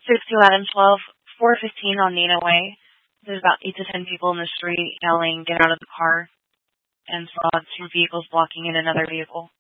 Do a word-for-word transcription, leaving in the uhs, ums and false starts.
six eleven twelve, four fifteen on Nina Way. There's about eight to ten people in the street yelling, get out of the car, and saw two vehicles blocking in another vehicle.